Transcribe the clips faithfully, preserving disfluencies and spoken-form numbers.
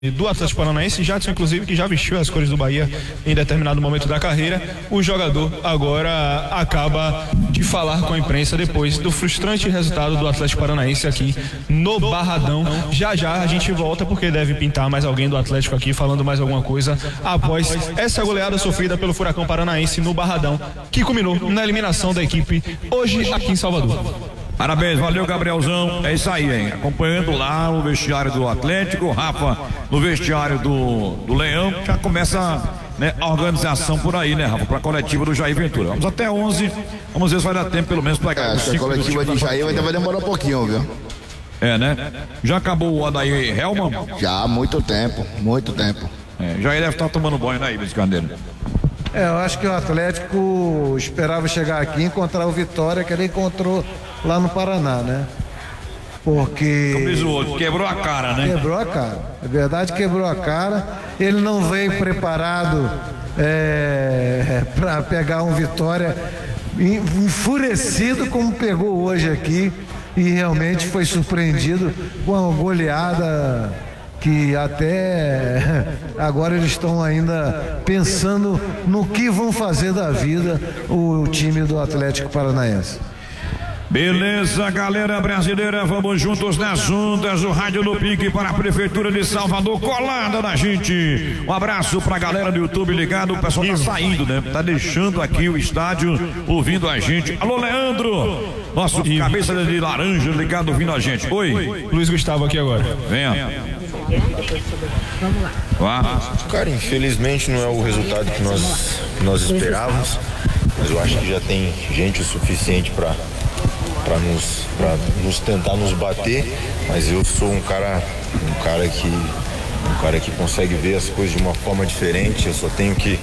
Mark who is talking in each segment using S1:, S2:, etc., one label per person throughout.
S1: do Atlético Paranaense, Jadson inclusive que já vestiu as cores do Bahia em determinado momento da carreira. O jogador agora acaba de falar com a imprensa depois do frustrante resultado do Atlético Paranaense aqui no Barradão. Já já a gente volta porque deve pintar mais alguém do Atlético aqui falando mais alguma coisa após essa goleada sofrida pelo Furacão Paranaense no Barradão, que culminou na eliminação da equipe hoje aqui em Salvador.
S2: Parabéns, valeu, Gabrielzão. É isso aí, hein? Acompanhando lá o vestiário do Atlético, o Rafa no vestiário do, do Leão. Já começa, né, a organização por aí, né, Rafa? Para a coletiva do Jair Ventura. Vamos até onze. Vamos ver se vai dar tempo, pelo menos, para
S3: é, a coletiva de Jair ainda vai demorar um pouquinho, viu?
S2: É, né? Já acabou o Adair Helman?
S3: Já há muito tempo, muito tempo.
S2: É, Jair deve estar tomando banho, né, Ibis Candeiro?
S4: É, eu acho que o Atlético esperava chegar aqui e encontrar o Vitória, que ele encontrou lá no Paraná, né? Porque...
S2: Como diz o outro, quebrou a cara, né?
S4: Quebrou a cara, é verdade, quebrou a cara. Ele não veio preparado é, para pegar um Vitória enfurecido como pegou hoje aqui, e realmente foi surpreendido com uma goleada que até agora eles estão ainda pensando no que vão fazer da vida o time do Atlético Paranaense.
S2: Beleza, galera brasileira, vamos juntos nas ondas do Rádio no Pique para a Prefeitura de Salvador, colada da gente. Um abraço pra galera do YouTube ligado, o pessoal tá saindo, né? Tá deixando aqui o estádio, ouvindo a gente. Alô, Leandro, nosso e... cabeça de laranja ligado, ouvindo a gente. Oi.
S1: Luiz Gustavo aqui agora.
S2: Venha.
S5: Vamos lá.
S2: Vá.
S6: Cara, infelizmente não é o resultado que nós, que nós esperávamos, mas eu acho que já tem gente o suficiente para para nos, para nos tentar nos bater, mas eu sou um cara, um cara que um cara que consegue ver as coisas de uma forma diferente. Eu só tenho que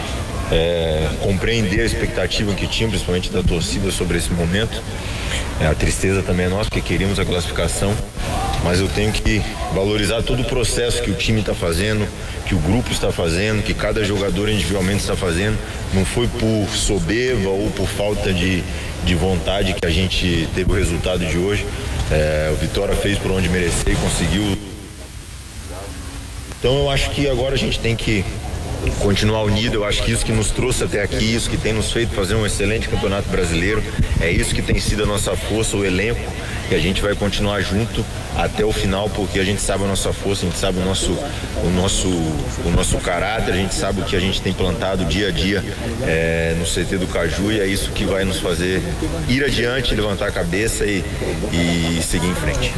S6: é, compreender a expectativa que tinha, principalmente da torcida, sobre esse momento. É, a tristeza também é nossa, porque queríamos a classificação, mas eu tenho que valorizar todo o processo que o time está fazendo, que o grupo está fazendo, que cada jogador individualmente está fazendo. Não foi por soberba ou por falta de, de vontade que a gente teve o resultado de hoje. É, o Vitória fez por onde merecer e conseguiu. Então eu acho que agora a gente tem que continuar unido. Eu acho que isso que nos trouxe até aqui, isso que tem nos feito fazer um excelente campeonato brasileiro, é isso que tem sido a nossa força, o elenco, que a gente vai continuar junto até o final, porque a gente sabe a nossa força, a gente sabe o nosso, o nosso, o nosso caráter, a gente sabe o que a gente tem plantado dia a dia é, no C T do Caju, e é isso que vai nos fazer ir adiante, levantar a cabeça e, e seguir em frente.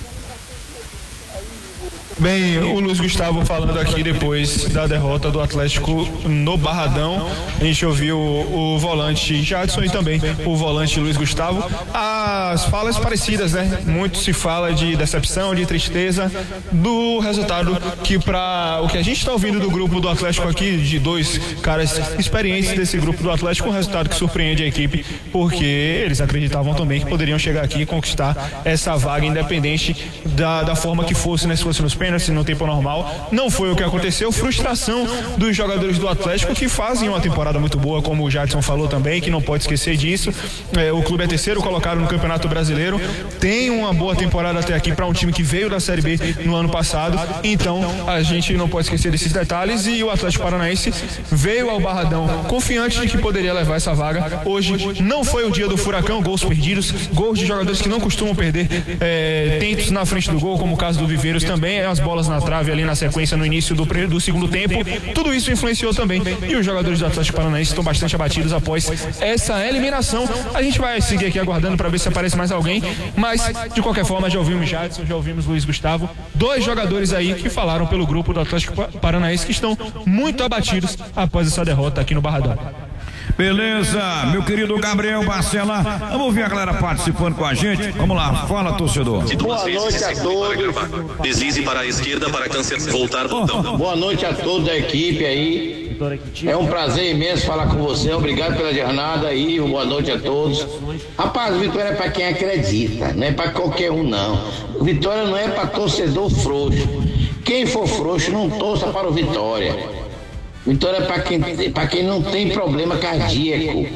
S1: Bem, o Luiz Gustavo falando aqui depois da derrota do Atlético no Barradão. A gente ouviu o, o volante Jadson e também o volante Luiz Gustavo. As falas parecidas, né? Muito se fala de decepção, de tristeza do resultado, que para o que a gente está ouvindo do grupo do Atlético aqui, de dois caras experientes desse grupo do Atlético, um resultado que surpreende a equipe, porque eles acreditavam também que poderiam chegar aqui e conquistar essa vaga, independente da, da forma que fosse, né? Se fosse nos pênaltis, no tempo normal. Não foi o que aconteceu. Frustração dos jogadores do Atlético, que fazem uma temporada muito boa, como o Jadson falou também, que não pode esquecer disso. É, o clube é terceiro colocado no Campeonato Brasileiro, tem uma boa temporada até aqui para um time que veio da Série B no ano passado, então a gente não pode esquecer desses detalhes. E o Atlético Paranaense veio ao Barradão confiante de que poderia levar essa vaga. Hoje não foi o dia do Furacão, gols perdidos, gols de jogadores que não costumam perder é, tentos na frente do gol, como o caso do Viveiros também, é as bolas na trave ali na sequência no início do, do segundo tempo. Tudo isso influenciou também, e os jogadores do Atlético Paranaense estão bastante abatidos após essa eliminação. A gente vai seguir aqui aguardando para ver se aparece mais alguém, mas de qualquer forma já ouvimos Jadson, já ouvimos Luiz Gustavo, dois jogadores aí que falaram pelo grupo do Atlético Paranaense que estão muito abatidos após essa derrota aqui no Barradão.
S2: Beleza, meu querido Gabriel Barcela, vamos ver a galera participando com a gente. Vamos lá, fala, torcedor.
S7: Boa noite a todos. Deslize para a esquerda para cancelar, voltar botão. Boa noite a todos da equipe aí. É um prazer imenso falar com você. Obrigado pela jornada aí. Boa noite a todos. Rapaz, Vitória é para quem acredita, não é para qualquer um não. Vitória não é para torcedor frouxo. Quem for frouxo não torça para o Vitória. Vitória é para quem, para quem não tem problema cardíaco.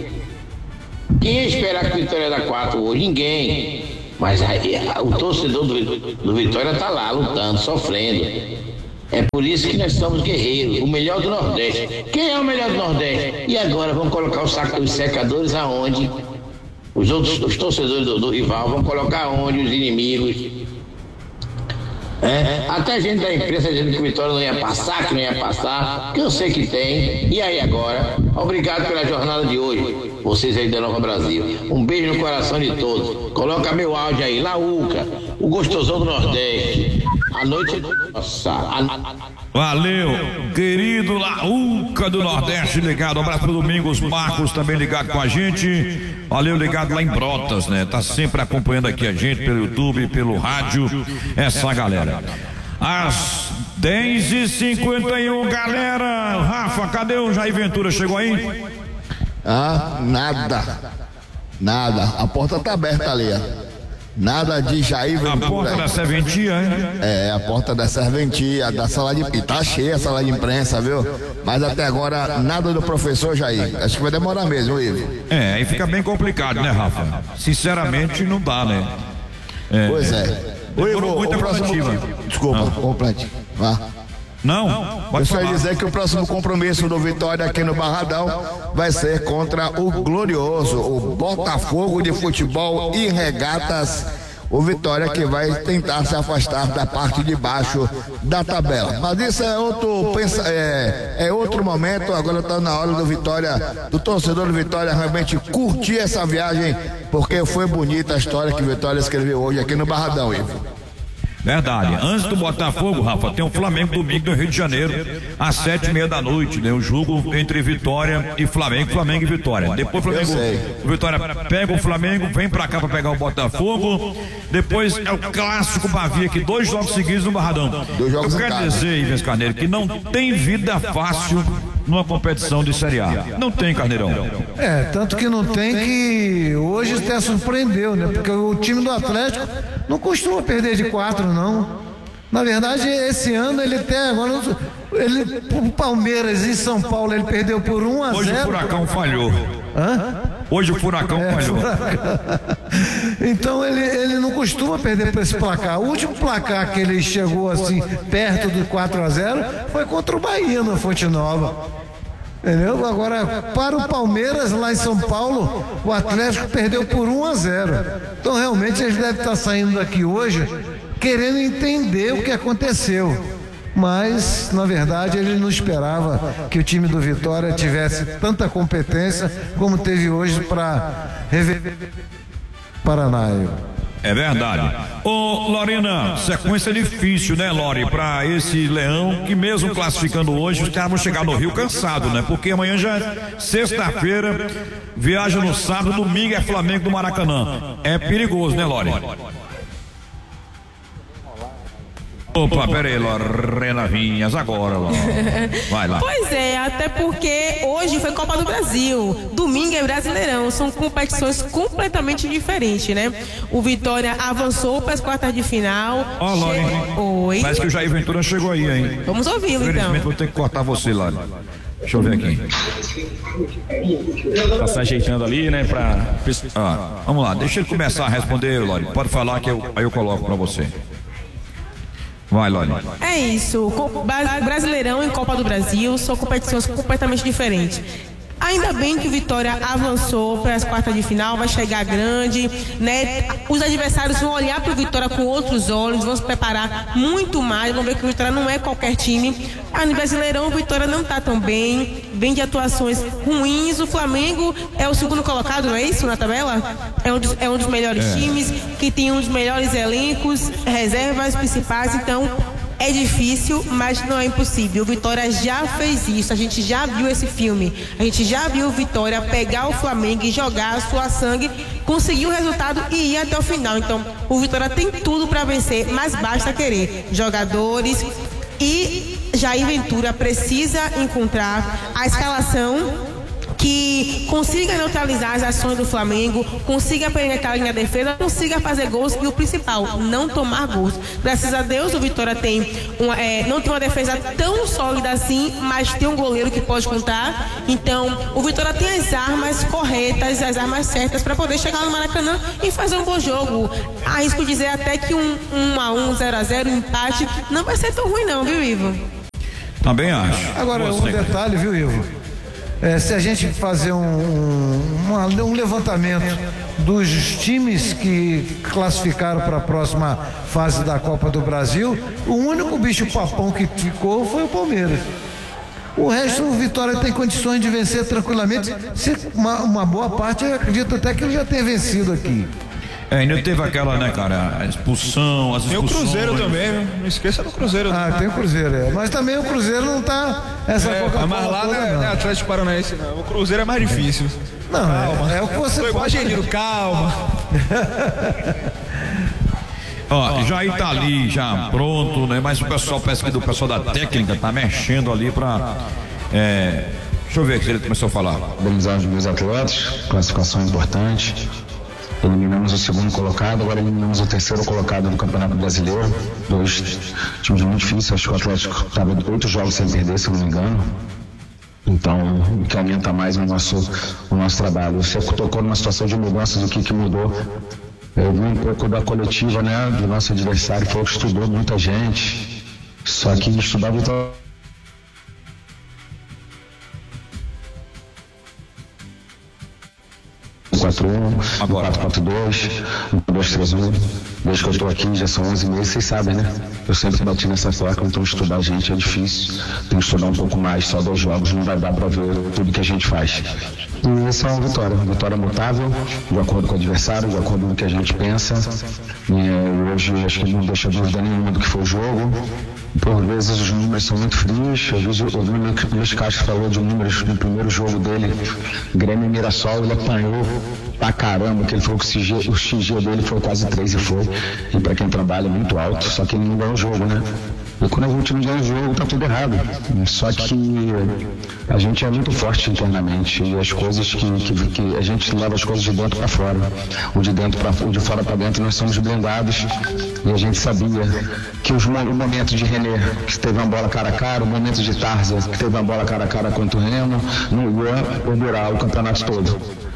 S7: Quem ia esperar que o Vitória dá quatro hoje? Ninguém. Mas aí, o torcedor do, do Vitória está lá lutando, sofrendo. É por isso que nós somos guerreiros, o melhor do Nordeste. Quem é o melhor do Nordeste? E agora vamos colocar os, sac... os secadores aonde? Os outros os torcedores do, do rival vão colocar aonde? Os inimigos. É, até gente da imprensa dizendo que o Vitória não ia passar, que não ia passar, que eu sei que tem. E aí agora? Obrigado pela jornada de hoje, vocês aí da Nova Brasil. Um beijo no coração de todos. Coloca meu áudio aí, Laúca, o gostosão do Nordeste. A noite. Nossa. A...
S2: Valeu, querido Laúca do Nordeste, ligado. Um abraço pro Domingos Marcos, também ligado com a gente. Valeu, ligado lá em Brotas, né? Tá sempre acompanhando aqui a gente pelo YouTube, pelo rádio, essa galera. Às dez e cinquenta e um, galera. Rafa, cadê o Jair Ventura? Chegou aí?
S3: Ah, nada. Nada. A porta tá aberta ali, ó. Nada de Jair Ventura.
S2: A porta da serventia, hein?
S3: É, a porta da serventia, da sala de... E tá cheia a sala de imprensa, viu? Mas até agora, nada do professor Jair. Acho que vai demorar mesmo, Ivo.
S2: É, aí fica bem complicado, né, Rafa? Sinceramente, não dá, né?
S3: É, pois é. O Ivo,
S2: muita
S3: o próximo... Desculpa, complete. Vá.
S2: Não,
S3: eu só ia dizer que o próximo compromisso do Vitória aqui no Barradão vai ser contra o glorioso, o Botafogo de Futebol e Regatas. O Vitória que vai tentar se afastar da parte de baixo da tabela. Mas isso é outro, pensa, é, é outro momento. Agora está na hora do Vitória, do torcedor do Vitória realmente curtir essa viagem, porque foi bonita a história que o Vitória escreveu hoje aqui no Barradão, Ivo.
S2: Verdade. Antes do Botafogo, Rafa, tem o Flamengo domingo no Rio de Janeiro, às sete e meia da noite, né? O jogo entre Vitória e Flamengo, Flamengo e Vitória. Depois o Flamengo, o Vitória pega o Flamengo, vem pra cá pra pegar o Botafogo. Depois é o clássico Bavia, que dois jogos seguidos no Barradão.
S3: Dois jogos.
S2: Eu quero dizer, Ives Carneiro, que não tem vida fácil numa competição de Série A. Não tem, Carneirão.
S4: É, tanto que não tem, que hoje até surpreendeu, né? Porque o time do Atlético não costuma perder de quatro, não. Na verdade, esse ano ele até agora, ele, o Palmeiras em São Paulo, ele perdeu por um a zero.
S2: Hoje o Furacão falhou.
S4: Hã?
S2: Hoje o Furacão
S4: é,
S2: falhou.
S4: Furacão. Então ele, ele não costuma perder por esse placar. O último placar que ele chegou assim, perto do quatro a zero, foi contra o Bahia na Fonte Nova. Entendeu? Agora, para o Palmeiras lá em São Paulo, o Atlético perdeu por um a zero. Então realmente eles devem estar saindo daqui hoje querendo entender o que aconteceu. Mas, na verdade, ele não esperava que o time do Vitória tivesse tanta competência como teve hoje para rever Paraná.
S2: É verdade. Ô, Lorena, sequência difícil, né, Lore, pra esse Leão, que mesmo classificando hoje, os caras vão chegar no Rio cansado, né? Porque amanhã já é sexta-feira, viaja no sábado, domingo é Flamengo do Maracanã. É perigoso, né, Lore? Opa, peraí, Lorena Vinhas, agora, Lore. Vai lá.
S5: Pois é, até porque hoje foi Copa do Brasil, domingo é Brasileirão, são competições completamente diferentes, né? O Vitória avançou para as quartas de final.
S2: Ó, Lore.
S5: Che... Oi.
S2: Parece que o Jair Ventura chegou aí, hein?
S5: Vamos ouvi-lo, então.
S2: Infelizmente vou ter que cortar você, Lore. Deixa eu ver aqui.
S8: Tá se ajeitando ali, né, pra...
S2: Ah, vamos lá, deixa ele começar a responder, Lore. Pode falar que eu, aí eu coloco pra você. Vai, Lore.
S5: É isso, Brasileirão e Copa do Brasil são competições completamente diferentes. Ainda bem que o Vitória avançou para as quartas de final, vai chegar grande, né? Os adversários vão olhar para o Vitória com outros olhos, vão se preparar muito mais, vão ver que o Vitória não é qualquer time. Ah, no Brasileirão o Vitória não está tão bem, vem de atuações ruins. O Flamengo é o segundo colocado, não é isso, na tabela? É um dos, é um dos melhores é. times, que tem um dos melhores elencos, reservas principais, então... É difícil, mas não é impossível. O Vitória já fez isso, a gente já viu esse filme. A gente já viu o Vitória pegar o Flamengo e jogar a sua sangue, conseguir o resultado e ir até o final. Então, o Vitória tem tudo para vencer, mas basta querer. Jogadores e Jair Ventura precisa encontrar a escalação que consiga neutralizar as ações do Flamengo, consiga penetrar na defesa, consiga fazer gols e o principal, não tomar gols. Graças a Deus o Vitória tem uma, é, não tem uma defesa tão sólida assim, mas tem um goleiro que pode contar. Então o Vitória tem as armas corretas, as armas certas para poder chegar no Maracanã e fazer um bom jogo. Arrisco dizer até que um um a um, zero a zero, um empate não vai ser tão ruim não, viu, Ivo?
S2: Também acho.
S4: Agora
S2: Você,
S4: um detalhe, viu, Ivo? É, se a gente fazer um, um, um levantamento dos times que classificaram para a próxima fase da Copa do Brasil, o único bicho papão que ficou foi o Palmeiras. O resto, o Vitória tem condições de vencer tranquilamente. Se uma, uma boa parte, eu acredito até que ele já tenha vencido aqui.
S2: É, ainda teve aquela, né, cara, a expulsão, as expulsões.
S1: Tem o Cruzeiro também, né? Não esqueça do Cruzeiro.
S4: Ah, tem o Cruzeiro, é. Mas também o Cruzeiro não tá essa
S1: é,
S4: Coca-Cola
S1: mas lá
S4: toda,
S1: não é, não é Atlético Paranaense, não. O Cruzeiro é mais difícil.
S4: Não,
S1: calma.
S4: É, é o que você
S1: Foi igual
S4: pode...
S1: Geniro, calma.
S2: Ó, já tá ali, já pronto, né? Mas o pessoal, parece que do pessoal da técnica tá mexendo ali pra... É, deixa eu ver que ele começou a falar.
S9: Parabenizar os meus atletas, classificação importante. Eliminamos o segundo colocado, agora eliminamos o terceiro colocado do Campeonato Brasileiro. Dois times muito difíceis, acho que o Atlético estava oito jogos sem perder, se não me engano. Então, o que aumenta mais o nosso, o nosso trabalho. Você tocou numa situação de mudanças, o que, que mudou? Eu vi um pouco da coletiva, né, do nosso adversário, falou que estudou muita gente, só que estudar muito. quatro um, quatro quatro dois, dois três um. Desde que eu estou aqui, já são onze meses, vocês sabem, né? Eu sempre bati nessa placa, então estudar a gente é difícil. Tem que estudar um pouco mais, só dois jogos não vai dar para ver tudo que a gente faz. E essa é uma vitória, uma vitória mutável, de acordo com o adversário, de acordo com o que a gente pensa. E hoje acho que não deixa dúvida nenhuma do que foi o jogo. Por vezes os números são muito frios. Às vezes eu ouvi o Luiz Castro falou de números no primeiro jogo dele, Grêmio e Mirassol, ele apanhou pra caramba, que ele falou que o X G, o X G dele foi quase três e foi. E pra quem trabalha é muito alto, só que ele não ganha o jogo, né? E quando a gente não ganha o jogo, tá tudo errado. Só que a gente é muito forte internamente e as coisas que, que, que a gente leva as coisas de dentro para fora. O de dentro para o de fora para dentro, nós somos blindados e a gente sabia que os, o momento de René, que teve uma bola cara a cara, o momento de Tarza, que teve uma bola cara a cara contra o Remo, não ia perdurar o campeonato todo.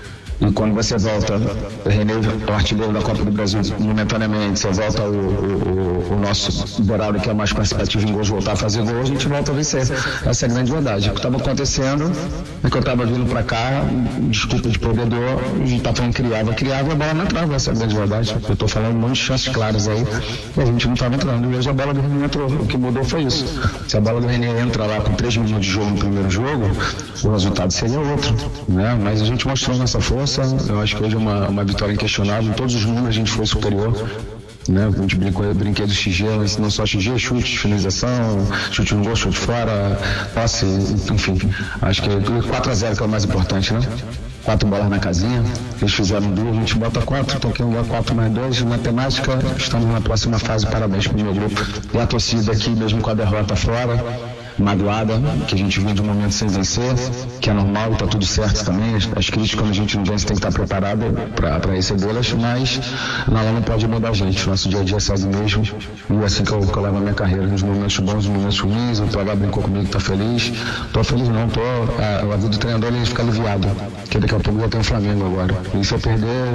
S9: E quando você volta, René, o artilheiro da Copa do Brasil, momentaneamente, você volta o, o, o nosso Dourado, que é mais participativo em gols, voltar a fazer gol, a gente volta a vencer. Essa é a grande verdade. O que estava acontecendo é que eu estava vindo para cá, desculpa de perdedor, a gente estava falando criava, criava e a bola não entrava. Essa é a grande verdade. Eu estou falando um monte de chances claras aí, e a gente não estava entrando. E hoje a bola do René entrou. O que mudou foi isso. Se a bola do René entra lá com três minutos de jogo no primeiro jogo, o resultado seria outro, né? Mas a gente mostrou nossa força. Eu acho que hoje é uma, uma vitória inquestionável. Em todos os números a gente foi superior, né? A gente brincou, brinquei do X G, mas não só X G, chute, finalização, chute no gol, chute fora, passe, enfim. Acho que quatro a zero que é o mais importante, né? Quatro bolas na casinha, eles fizeram duas, a gente bota quatro, então quem dá quatro mais dois, matemática, estamos na próxima fase, parabéns pro meu grupo. E a torcida aqui, mesmo com a derrota fora, magoada, que a gente vive de um momento sem vencer, que é normal e tá tudo certo também. As, as críticas, quando a gente não vence, tem que estar preparado para recebê-las, mas ela não pode mudar a gente. Nosso dia a dia é assim mesmo, e é assim que eu, que eu levo a minha carreira, nos momentos bons, nos momentos ruins. O P H brincou comigo, tá feliz. Tô feliz não, tô. A, a vida do treinador, ele fica aliviado, porque daqui a pouco já tem o Flamengo agora. E se eu perder,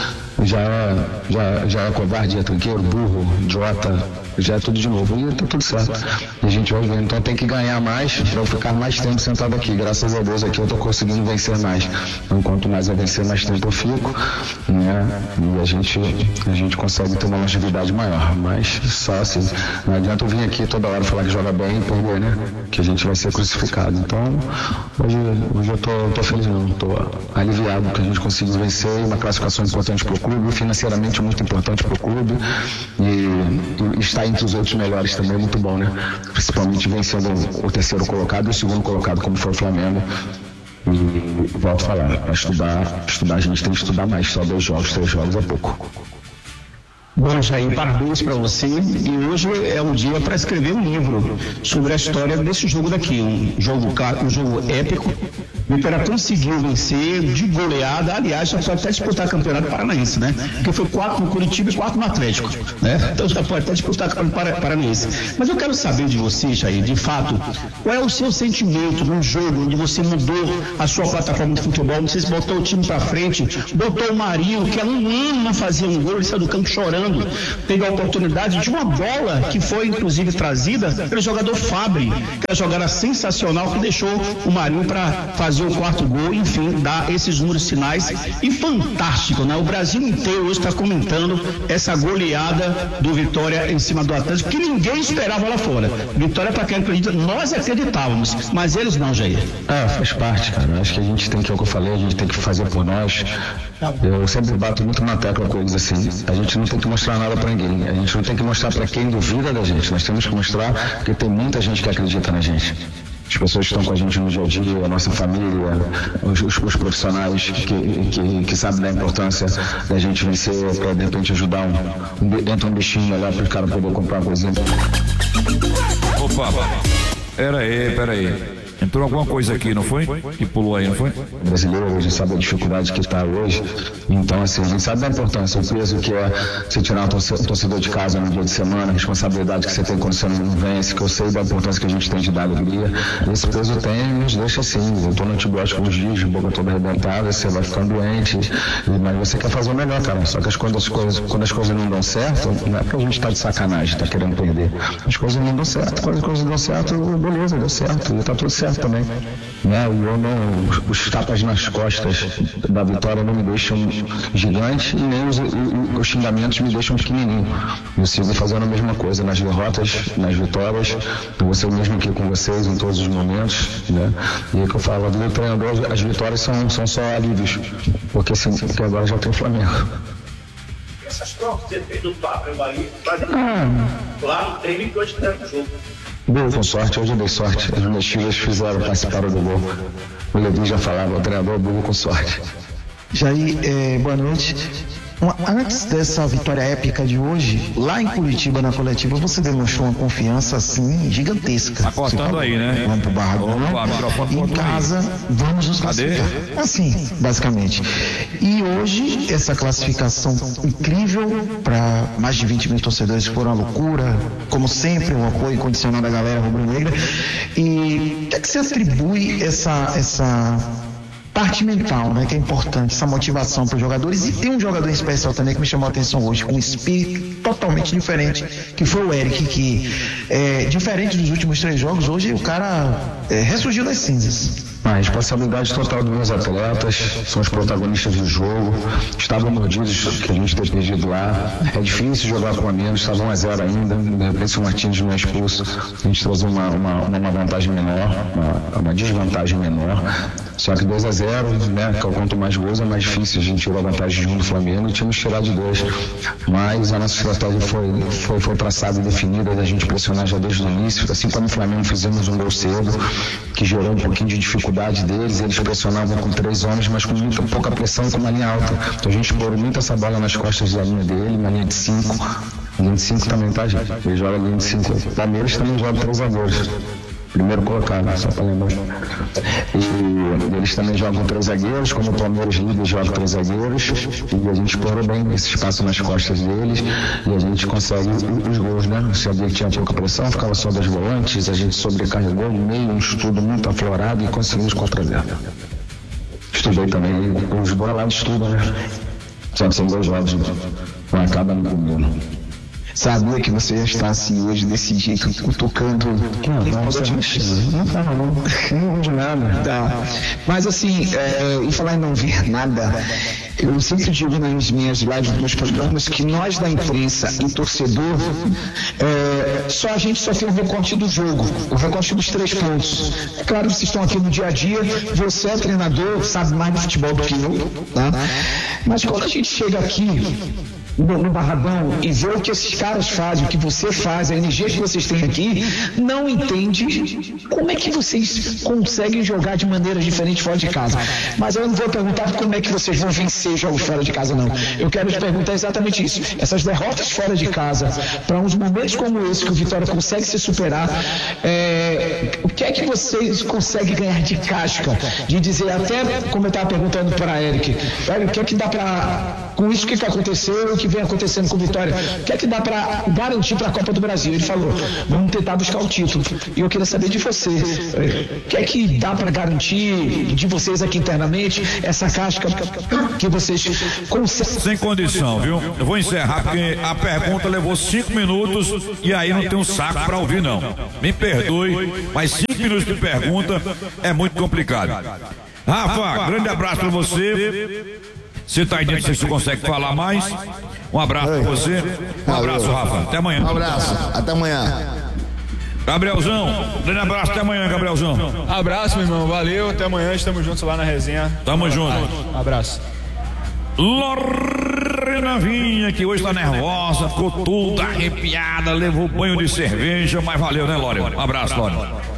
S9: já é, já, já é covarde, é tranqueiro, burro, idiota, já é tudo de novo. E tá tudo certo. E a gente vai ver. Então tem que ganhar mais para eu ficar mais tempo sentado aqui. Graças a Deus aqui eu tô conseguindo vencer mais. Então quanto mais eu vencer, mais tempo eu fico, né? E a gente, a gente consegue ter uma longevidade maior. Mas só assim, não adianta eu vir aqui toda hora falar que joga bem e perder, né? Que a gente vai ser crucificado. Então hoje, hoje eu tô, tô feliz não, tô aliviado que a gente conseguiu vencer. Uma classificação importante pro clube, financeiramente muito importante pro clube. E, e estar entre os outros melhores também é muito bom, né? Principalmente vencendo o terceiro colocado e o segundo colocado, como foi o Flamengo. E volto a falar, para estudar, estudar a gente tem que estudar mais, só dois jogos, três jogos é pouco.
S10: Bom, Jair, parabéns para você. E hoje é um dia para escrever um livro sobre a história desse jogo daqui. Um jogo, um jogo épico. O Vitória conseguiu vencer de goleada. Aliás, já pode até disputar campeonato paranaense, né? Porque foi quatro no Curitiba e quatro no Atlético, né? Então já pode até disputar campeonato paranaense. Mas eu quero saber de você, Jair, de fato, qual é o seu sentimento num jogo onde você mudou a sua plataforma de futebol? Não sei se botou o time para frente, botou o Marinho, que há um ano não fazia um gol, ele saiu do campo chorando. Teve a oportunidade de uma bola que foi inclusive trazida pelo jogador Fabri, que é uma jogada sensacional que deixou o Marinho para fazer o quarto gol, enfim, dar esses números sinais e fantástico, né? O Brasil inteiro hoje está comentando essa goleada do Vitória em cima do Atlético, que ninguém esperava lá fora. Vitória para quem acredita, nós acreditávamos, mas eles não, Jair.
S9: Ah, faz parte, cara. Acho que a gente tem que, é o que eu falei, a gente tem que fazer por nós. Eu sempre bato muito na tecla com eles assim. A gente não tem que mostrar nada pra ninguém. A gente não tem que mostrar pra quem duvida da gente. Nós temos que mostrar porque tem muita gente que acredita na gente. As pessoas que estão com a gente no dia a dia, a nossa família, os, os, os profissionais que, que, que sabem da importância da gente vencer para de repente ajudar um, um, entra um bichinho melhor para o cara poder comprar uma coisinha.
S2: Opa, pera aí, pera aí. Entrou alguma coisa aqui, não foi? Que pulou aí, não foi?
S9: O brasileiro hoje sabe a dificuldade que está hoje. Então, assim, a gente sabe da importância, o peso que é você tirar um torcedor de casa no dia de semana, a responsabilidade que você tem quando você não vence, que eu sei da importância que a gente tem de dar alegria. Esse peso tem e nos deixa assim. Eu tô no antibiótico uns dias, de boca toda arrebentada, você vai ficando doente, mas você quer fazer o melhor, cara. Só que as quando as coisas, quando as coisas não dão certo, não é porque a gente tá de sacanagem, tá querendo perder. As coisas não dão certo. Quando as coisas dão certo, beleza, deu certo, e tá tudo certo também, né? E eu não, os, os tapas nas costas da vitória não me deixam gigante e nem os, os, os xingamentos me deixam pequenininho. Eu sigo fazendo a mesma coisa nas derrotas, nas vitórias. Eu vou ser o mesmo aqui com vocês em todos os momentos, né? E é que eu falo, do treinador, as vitórias são, são só alívios, porque, assim, porque agora já tem o Flamengo.
S11: Essas trocas que você fez do Pablo e Bahia, lá no treino e hoje está no jogo.
S9: Gol com sorte, hoje eu dei sorte. As minhas filhas fizeram, participaram do gol. O Levi já falava, o treinador, gol com sorte.
S10: Jair, é, boa noite. Antes dessa vitória épica de hoje, lá em Curitiba, na coletiva, você demonstrou uma confiança, assim, gigantesca.
S2: Tá cortando aí, né?
S10: Vamos pro Barradão. Em casa, vamos nos classificar. Assim, basicamente. E hoje, essa classificação incrível para mais de vinte mil torcedores, que foram uma loucura. Como sempre, o apoio incondicional da galera rubro-negra. E o que é que você atribui essa... essa parte mental, né, que é importante, essa motivação para os jogadores? E tem um jogador em especial também que me chamou a atenção hoje, com um espírito totalmente diferente, que foi o Eric, que é, diferente dos últimos três jogos, hoje o cara é, ressurgiu das cinzas.
S9: A responsabilidade total dos meus atletas, são os protagonistas do jogo, estavam mordidos que a gente ter perdido lá, é difícil jogar com a menos, estava um a zero ainda, de repente se o Martins não é expulso, a gente trouxe uma, uma, uma vantagem menor, uma, uma desvantagem menor, só que dois a zero, né, que quanto mais gols é mais difícil, a gente tirou a vantagem de um do Flamengo e tínhamos tirado de dois, mas a nossa estratégia foi, foi, foi traçada e definida, da gente pressionar já desde o início, assim como o Flamengo fizemos um gol cedo, que gerou um pouquinho de dificuldade deles, eles pressionavam com três homens, mas com muita pouca pressão e com uma linha alta. Então a gente explorou muito essa bola nas costas da linha dele, na linha de cinco. Linha de cinco também, tá, gente? Ele joga linha de cinco. O Palmeiras também joga três zagueiros. Primeiro colocado, só para lembrar. E eles também jogam três zagueiros, como o Palmeiras líder joga três zagueiros. E a gente explorou bem esse espaço nas costas deles. E a gente consegue os gols, né? Se alguém tinha pouca pressão, ficava só das volantes. A gente sobrecarregou no meio, um estudo muito aflorado e conseguimos quatro a zero. Estudei também, os bola lá de estudo, né? Só que são dois jogos, não acaba no comigo.
S10: Sabia que você ia estar assim hoje desse jeito, tocando.
S9: Não, não, não, não, não de nada.
S10: Tá. Mas assim, é, em falar em não ver nada, eu sempre digo nas minhas lives, nos meus programas, que nós da imprensa e torcedor, é, só a gente só tem o recorte do jogo, o recorte dos três pontos. É claro, vocês estão aqui no dia a dia, você é treinador, sabe mais de futebol do que eu, tá? Mas quando a gente chega aqui, no, no Barradão e ver o que esses caras fazem, o que você faz, a energia que vocês têm aqui, não entende como é que vocês conseguem jogar de maneiras diferentes fora de casa. Mas eu não vou perguntar como é que vocês vão vencer jogos fora de casa, não. Eu quero te perguntar exatamente isso. Essas derrotas fora de casa, para uns momentos como esse, que o Vitória consegue se superar, é, o que é que vocês conseguem ganhar de casca? De dizer, até como eu estava perguntando para a Eric, olha, o que é que dá para, com isso que aconteceu, o que vem acontecendo com o Vitória, o que é que dá para garantir para a Copa do Brasil? Ele falou, vamos tentar buscar o título. E eu queria saber de você, o que é que dá para garantir de vocês aqui internamente, essa casca que vocês conseguem?
S2: Sem condição, viu? Eu vou encerrar porque a pergunta levou cinco minutos e aí não tem um saco para ouvir, não. Me perdoe, mas cinco minutos de pergunta é muito complicado. Rafa, grande abraço para você. Você tá aí dentro, se você consegue falar mais. Um abraço para você. Um abraço, Rafa. Até amanhã.
S3: Um abraço. Até amanhã.
S2: Gabrielzão, grande abraço, até amanhã, Gabrielzão.
S1: Abraço, meu irmão, valeu, até amanhã, estamos juntos lá na resenha.
S2: Tamo junto.
S1: Um abraço.
S2: Lorena Vinha, que hoje tá nervosa, ficou toda arrepiada, levou banho de cerveja, mas valeu, né, Lorena? Um abraço, Lorena.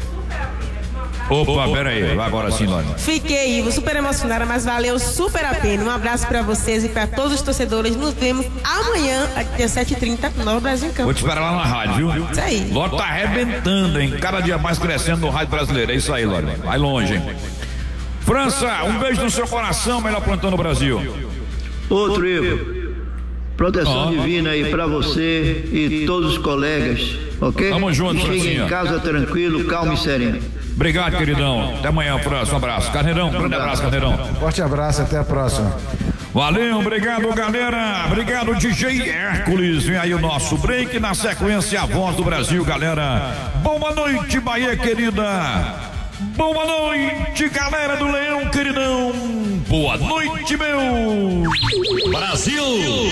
S2: Opa, pera aí, vai agora sim, Lorena.
S5: Fiquei, Ivo, super emocionada, mas valeu super a pena. Um abraço pra vocês e pra todos os torcedores. Nos vemos amanhã, às dezessete e trinta, no Brasil em Campo.
S2: Vou te esperar lá na rádio, viu?
S5: Isso aí.
S2: Lorena tá arrebentando, hein? Cada dia mais crescendo no rádio brasileiro. É isso aí, Lorena. Vai longe, hein? França, um beijo no seu coração, melhor plantão no Brasil.
S12: Outro Ivo. Proteção oh. divina aí pra você e todos os colegas, ok?
S2: Tamo junto,
S12: Chegue em casa tranquilo, calmo e sereno.
S2: Obrigado, queridão. Até amanhã, França. Um abraço. Carneirão, um grande abraço, Carneirão.
S4: Forte abraço, até a próxima.
S2: Valeu, obrigado, galera. Obrigado, D J Hércules. Vem aí o nosso break. Na sequência, a voz do Brasil, galera. Boa noite, Bahia, querida. Boa noite, galera do Leão, queridão. Boa noite, meu Brasil.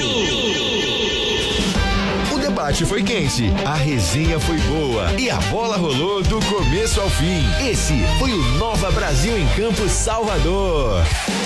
S13: O debate foi quente, a resenha foi boa e a bola rolou do começo ao fim. Esse foi o Nova Brasil em Campo, Salvador.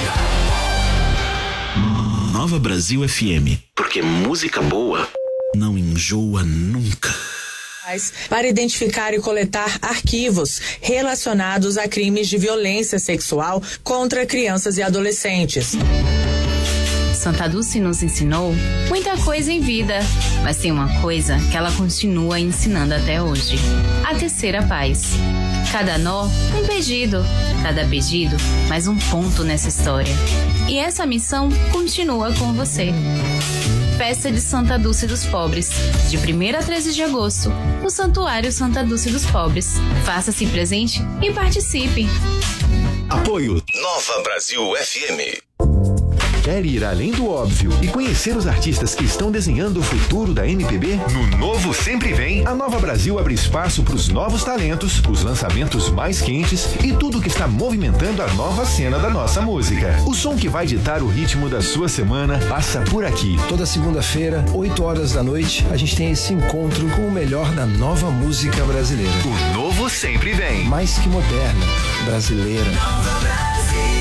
S14: Nova Brasil F M, porque música boa não enjoa nunca.
S15: Para identificar e coletar arquivos relacionados a crimes de violência sexual contra crianças e adolescentes.
S16: Santa Dulce nos ensinou muita coisa em vida, mas tem uma coisa que ela continua ensinando até hoje: a tecer a paz. Cada nó, um pedido. Cada pedido, mais um ponto nessa história. E essa missão continua com você. Festa de Santa Dulce dos Pobres, de primeiro a treze de agosto, no Santuário Santa Dulce dos Pobres. Faça-se presente e participe.
S13: Apoio Nova Brasil F M. Quer ir além do óbvio e conhecer os artistas que estão desenhando o futuro da M P B? No Novo Sempre Vem, a Nova Brasil abre espaço para os novos talentos, os lançamentos mais quentes e tudo que está movimentando a nova cena da nossa música. O som que vai ditar o ritmo da sua semana passa por aqui.
S17: Toda segunda-feira, oito horas da noite, a gente tem esse encontro com o melhor da nova música brasileira.
S13: O Novo Sempre Vem.
S17: Mais que moderna, brasileira. Nova Brasil.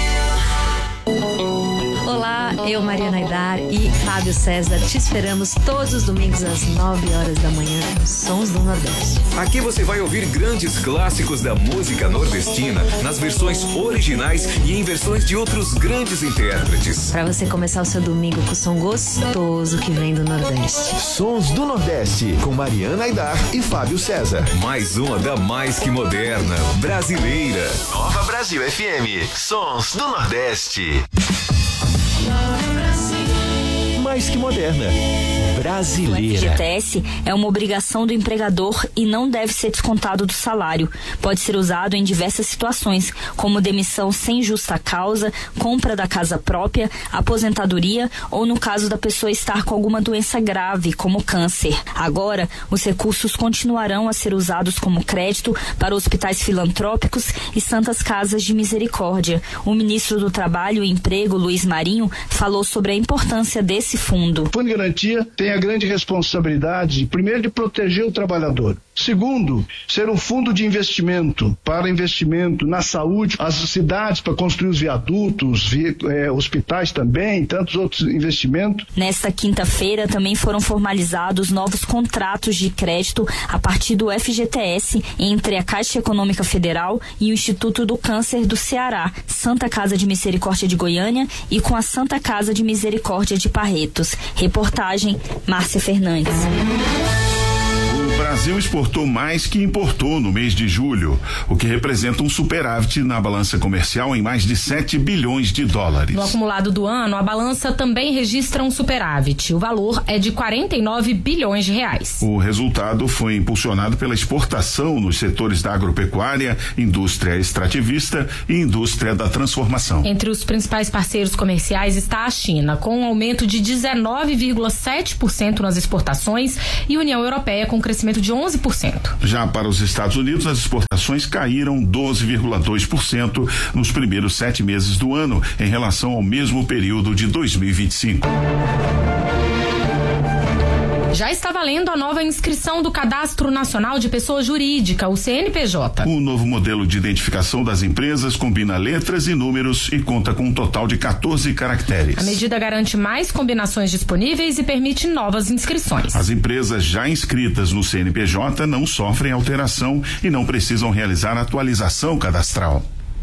S18: Olá, eu, Mariana Aidar e Fábio César te esperamos todos os domingos às nove horas da manhã nos Sons do Nordeste.
S19: Aqui você vai ouvir grandes clássicos da música nordestina nas versões originais e em versões de outros grandes intérpretes.
S18: Para você começar o seu domingo com o som gostoso que vem do Nordeste.
S13: Sons do Nordeste com Mariana Aidar e Fábio César.
S19: Mais uma da mais que moderna, brasileira.
S13: Nova Brasil F M. Sons do Nordeste. Mais que moderna, brasileira.
S20: O F G T S é uma obrigação do empregador e não deve ser descontado do salário. Pode ser usado em diversas situações, como demissão sem justa causa, compra da casa própria, aposentadoria ou no caso da pessoa estar com alguma doença grave, como câncer. Agora, os recursos continuarão a ser usados como crédito para hospitais filantrópicos e santas casas de misericórdia. O ministro do Trabalho e Emprego, Luiz Marinho, falou sobre a importância desse fundo.
S21: O Fundo de Garantia tem a grande responsabilidade, primeiro, de proteger o trabalhador. Segundo, ser um fundo de investimento para investimento na saúde, as cidades para construir os viadutos, vi, é, hospitais também, tantos outros investimentos.
S20: Nesta quinta-feira também foram formalizados novos contratos de crédito a partir do F G T S entre a Caixa Econômica Federal e o Instituto do Câncer do Ceará, Santa Casa de Misericórdia de Goiânia e com a Santa Casa de Misericórdia de Barretos. Reportagem Márcia Fernandes.
S22: O Brasil exportou mais que importou no mês de julho, o que representa um superávit na balança comercial em mais de sete bilhões de dólares.
S23: No acumulado do ano, a balança também registra um superávit. O valor é de quarenta e nove bilhões de reais.
S22: O resultado foi impulsionado pela exportação nos setores da agropecuária, indústria extrativista e indústria da transformação.
S23: Entre os principais parceiros comerciais está a China, com um aumento de dezenove vírgula sete por cento nas exportações, e a União Europeia com crescimento de onze por cento.
S22: Já para os Estados Unidos, as exportações caíram doze vírgula dois por cento nos primeiros sete meses do ano, em relação ao mesmo período de dois mil e vinte e cinco.
S23: Já está valendo a nova inscrição do Cadastro Nacional de Pessoa Jurídica, o C N P J.
S22: O novo modelo de identificação das empresas combina letras e números e conta com um total de quatorze caracteres.
S23: A medida garante mais combinações disponíveis e permite novas inscrições.
S22: As empresas já inscritas no C N P J não sofrem alteração e não precisam realizar atualização cadastral.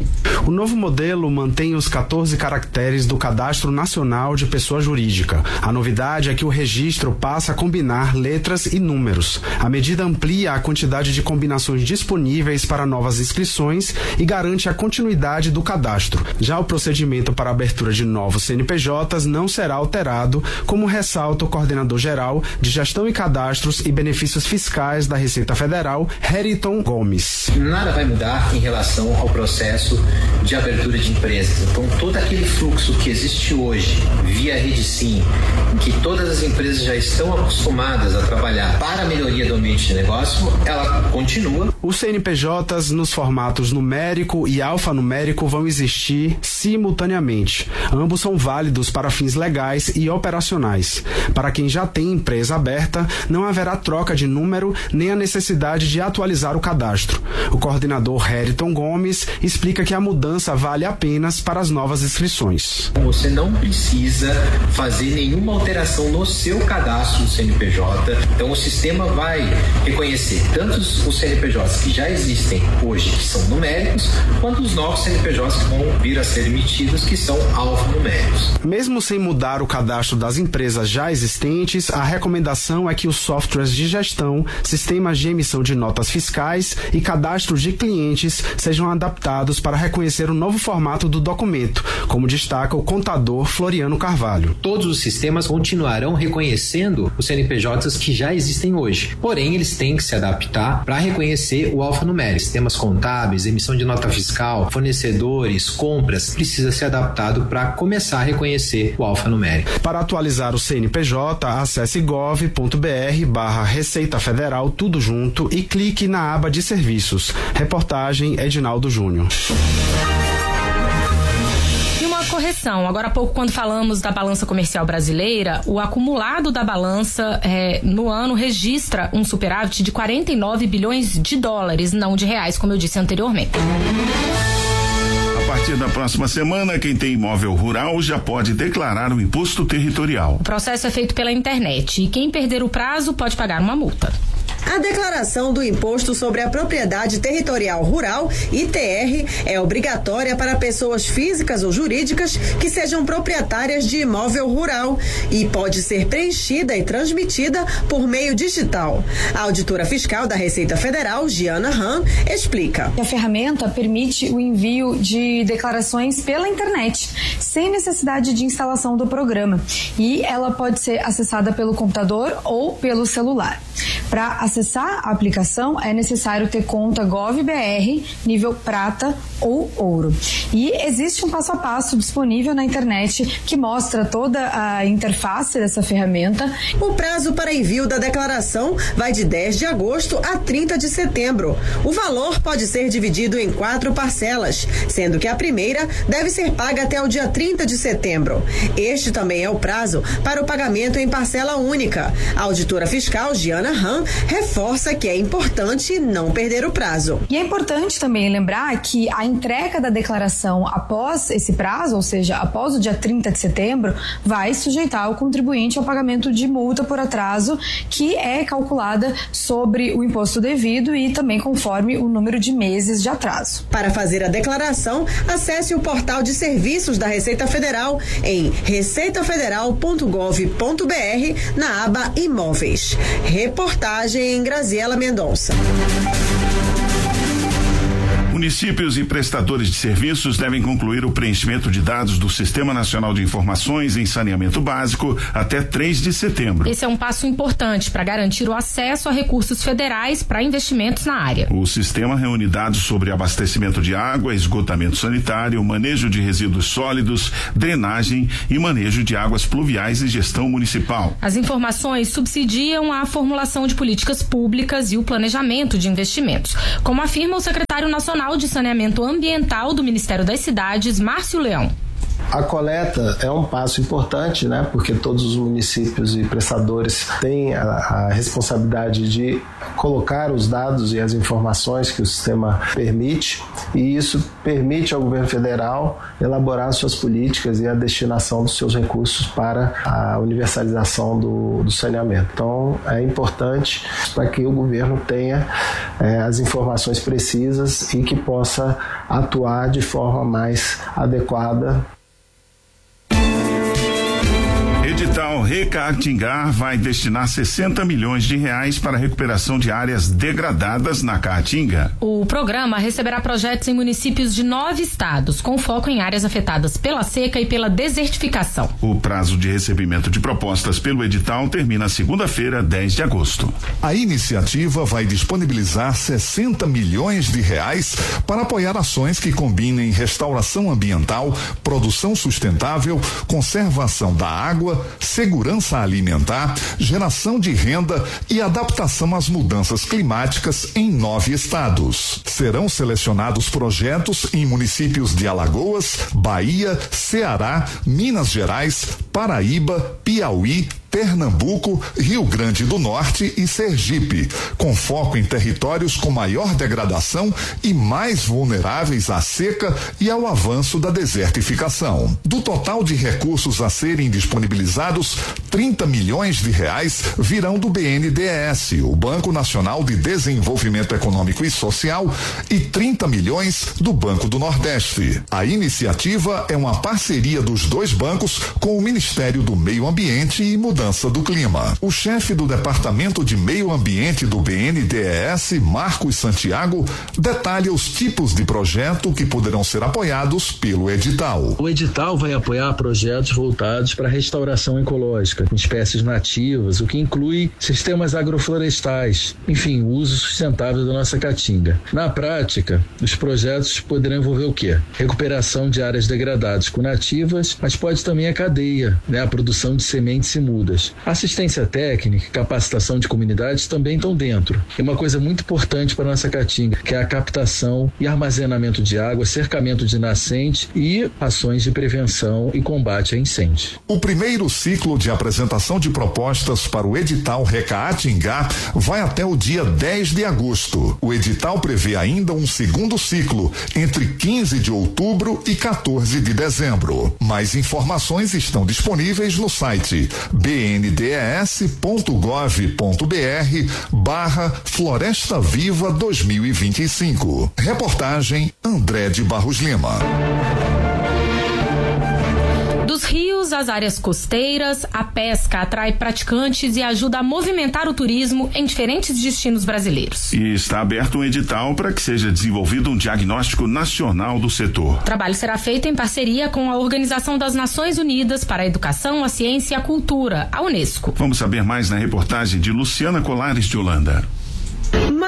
S24: O novo modelo mantém os quatorze caracteres do Cadastro Nacional de Pessoa Jurídica. A novidade é que o registro passa a combinar letras e números. A medida amplia a quantidade de combinações disponíveis para novas inscrições e garante a continuidade do cadastro. Já o procedimento para a abertura de novos C N P Js não será alterado, como ressalta o coordenador-geral de Gestão e Cadastros e Benefícios Fiscais da Receita Federal, Heriton Gomes.
S25: Nada vai mudar em relação ao processo de abertura de empresas. Então, todo aquele fluxo que existe hoje via Rede Sim, em que todas as empresas já estão acostumadas a trabalhar para a melhoria do ambiente de negócio, ela continua.
S24: Os C N P Js nos formatos numérico e alfanumérico vão existir simultaneamente. Ambos são válidos para fins legais e operacionais. Para quem já tem empresa aberta, não haverá troca de número nem a necessidade de atualizar o cadastro. O coordenador Heriton Gomes explica que a mudança vale apenas para as novas inscrições.
S25: Você não precisa fazer nenhuma alteração no seu cadastro do C N P J. Então o sistema vai reconhecer tanto os C N P Js que já existem hoje, que são numéricos, quanto os novos C N P Js que vão vir a ser emitidos, que são alfanuméricos.
S24: Mesmo sem mudar o cadastro das empresas já existentes, a recomendação é que os softwares de gestão, sistemas de emissão de notas fiscais e cadastros de clientes sejam adaptados para reconhecer o novo formato do documento, como destaca o contador Floriano Carvalho.
S25: Todos os sistemas continuarão reconhecendo os C N P Js que já existem hoje, porém eles têm que se adaptar para reconhecer o alfanumérico. Sistemas contábeis, emissão de nota fiscal, fornecedores, compras, precisa ser adaptado para começar a reconhecer o alfanumérico.
S24: Para atualizar o C N P J, acesse gov ponto br barra Receita Federal, tudo junto, e clique na aba de serviços. Reportagem Edinaldo Júnior.
S23: E uma correção, agora há pouco quando falamos da balança comercial brasileira, o acumulado da balança é, no ano registra um superávit de quarenta e nove bilhões de dólares, não de reais, como eu disse anteriormente.
S22: A partir da próxima semana, quem tem imóvel rural já pode declarar o imposto territorial.
S23: O processo é feito pela internet e quem perder o prazo pode pagar uma multa.
S26: A declaração do Imposto sobre a Propriedade Territorial Rural, I T R, é obrigatória para pessoas físicas ou jurídicas que sejam proprietárias de imóvel rural e pode ser preenchida e transmitida por meio digital. A auditora fiscal da Receita Federal, Giana Han, explica.
S27: A ferramenta permite o envio de declarações pela internet, sem necessidade de instalação do programa, e ela pode ser acessada pelo computador ou pelo celular. Para acessar a aplicação é necessário ter conta GovBR nível prata ou ouro. E existe um passo a passo disponível na internet que mostra toda a interface dessa ferramenta.
S26: O prazo para envio da declaração vai de dez de agosto a trinta de setembro. O valor pode ser dividido em quatro parcelas, sendo que a primeira deve ser paga até o dia trinta de setembro. Este também é o prazo para o pagamento em parcela única. A auditora fiscal Giana Han Copan reforça que é importante não perder o prazo.
S27: E é importante também lembrar que a entrega da declaração após esse prazo, ou seja, após o dia trinta de setembro, vai sujeitar o contribuinte ao pagamento de multa por atraso, que é calculada sobre o imposto devido e também conforme o número de meses de atraso.
S26: Para fazer a declaração, acesse o portal de serviços da Receita Federal em receita federal ponto gov ponto br na aba Imóveis. Reportagem Graziela Mendonça.
S22: Municípios e prestadores de serviços devem concluir o preenchimento de dados do Sistema Nacional de Informações em Saneamento Básico até três de setembro.
S23: Esse é um passo importante para garantir o acesso a recursos federais para investimentos na área.
S22: O sistema reúne dados sobre abastecimento de água, esgotamento sanitário, manejo de resíduos sólidos, drenagem e manejo de águas pluviais e gestão municipal.
S23: As informações subsidiam a formulação de políticas públicas e o planejamento de investimentos, como afirma o secretário nacional de Saneamento Ambiental do Ministério das Cidades, Márcio Leão.
S3: A coleta é um passo importante, né? Porque todos os municípios e prestadores têm a, a responsabilidade de colocar os dados e as informações que o sistema permite, e isso permite ao governo federal elaborar suas políticas e a destinação dos seus recursos para a universalização do, do saneamento. Então, é importante para que o governo tenha é, as informações precisas e que possa atuar de forma mais adequada.
S22: Edital Recaatinga vai destinar sessenta milhões de reais para a recuperação de áreas degradadas na Caatinga.
S23: O programa receberá projetos em municípios de nove estados, com foco em áreas afetadas pela seca e pela desertificação.
S22: O prazo de recebimento de propostas pelo edital termina segunda-feira, dez de agosto.
S6: A iniciativa vai disponibilizar sessenta milhões de reais para apoiar ações que combinem restauração ambiental, produção sustentável, conservação da água, segurança alimentar, geração de renda e adaptação às mudanças climáticas em nove estados. Serão selecionados projetos em municípios de Alagoas, Bahia, Ceará, Minas Gerais, Paraíba, Piauí, Pernambuco, Rio Grande do Norte e Sergipe, com foco em territórios com maior degradação e mais vulneráveis à seca e ao avanço da desertificação. Do total de recursos a serem disponibilizados, trinta milhões de reais virão do B N D E S, o Banco Nacional de Desenvolvimento Econômico e Social, e trinta milhões do Banco do Nordeste. A iniciativa é uma parceria dos dois bancos com o Ministério do Meio Ambiente e Mudança do Clima. O chefe do Departamento de Meio Ambiente do B N D E S, Marcos Santiago, detalha os tipos de projeto que poderão ser apoiados pelo edital.
S7: O edital vai apoiar projetos voltados para a restauração ecológica, com espécies nativas, o que inclui sistemas agroflorestais, enfim, o uso sustentável da nossa caatinga. Na prática, os projetos poderão envolver o quê? Recuperação de áreas degradadas com nativas, mas pode também a cadeia, né? A produção de sementes e mudas. Assistência técnica e capacitação de comunidades também estão dentro. E uma coisa muito importante para a nossa caatinga, que é a captação e armazenamento de água, cercamento de nascente e ações de prevenção e combate a incêndio.
S6: O primeiro ciclo de apresentação de propostas para o edital Recaatinga vai até o dia dez de agosto. O edital prevê ainda um segundo ciclo entre quinze de outubro e quatorze de dezembro. Mais informações estão disponíveis no site b n d e s ponto gov ponto b r barra Floresta Viva dois mil e vinte e cinco. Reportagem André de Barros Lima.
S23: Dos rios às áreas costeiras, a pesca atrai praticantes e ajuda a movimentar o turismo em diferentes destinos brasileiros.
S22: E está aberto um edital para que seja desenvolvido um diagnóstico nacional do setor.
S23: O trabalho será feito em parceria com a Organização das Nações Unidas para a Educação, a Ciência e a Cultura, a Unesco.
S22: Vamos saber mais na reportagem de Luciana Colares de Holanda.
S26: Mais